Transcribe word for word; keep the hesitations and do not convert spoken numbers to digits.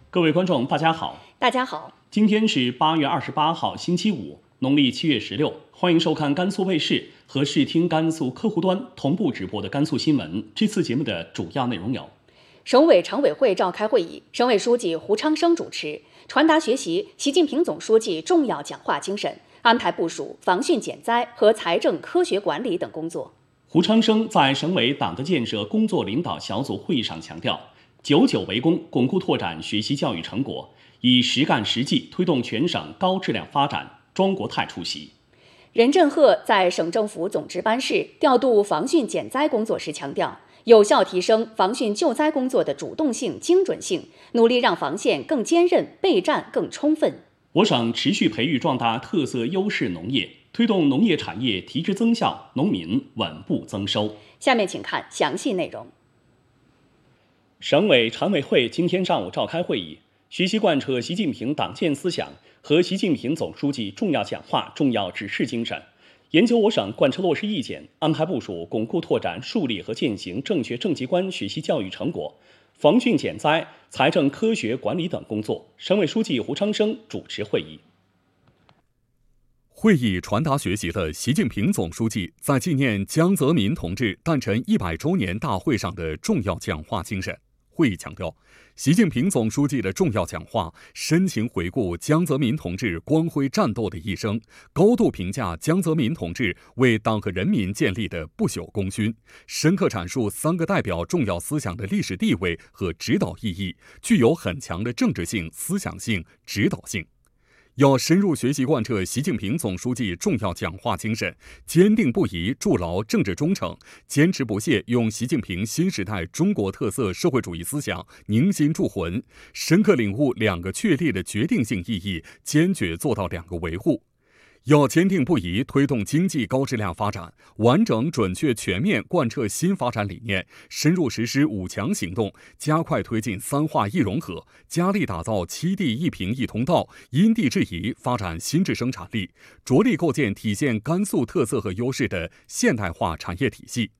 各位观众，大家好。 大家好， 今天是八月二十八号，星期五，农历七月十六。欢迎收看甘肃卫视和视听甘肃客户端同步直播的甘肃新闻。这次节目的主要内容有： 省委常委会召开会议，省委书记胡昌生主持，传达学习习近平总书记重要讲话精神，安排部署防汛减灾和财政科学管理等工作。 胡昌生在省委党的建设工作领导小组会议上强调，久久为功，巩固拓展学习教育成果，以实干实际推动全省高质量发展。庄国泰出席。 任振赫在省政府总值班室调度防汛减灾工作时强调，有效提升防汛救灾工作的主动性、精准性，努力让防线更坚韧，备战更充分。 我省持续培育壮大特色优势农业，推动农业产业提质增效，农民稳步增收。 下面请看详细内容。 省委常委会今天上午召开会议，学习贯彻习近平党建思想和习近平总书记重要讲话、重要指示精神，研究我省贯彻落实意见，安排部署巩固拓展树立和践行正确正极观学习教育成果，防汛减灾、财政科学管理等工作。省委书记胡昌生主持会议。 会议传达学习了习近平总书记在纪念江泽民同志诞辰一百周年大会上的重要讲话精神。会议强调，习近平总书记的重要讲话深情回顾江泽民同志光辉战斗的一生，高度评价江泽民同志为党和人民建立的不朽功勋，深刻阐述三个代表重要思想的历史地位和指导意义，具有很强的政治性、思想性、指导性。要深入学习贯彻习近平总书记重要讲话精神，坚定不移筑牢政治忠诚，坚持不懈用习近平新时代中国特色社会主义思想凝心铸魂，深刻领悟两个确立的决定性意义，坚决做到两个维护。要坚定不移推动经济高质量发展，完整准确全面贯彻新发展理念，深入实施五强行动，加快推进三化一融合，加力打造七地一平一通道，因地制宜发展新质生产力，着力构建体现甘肃特色和优势的现代化产业体系。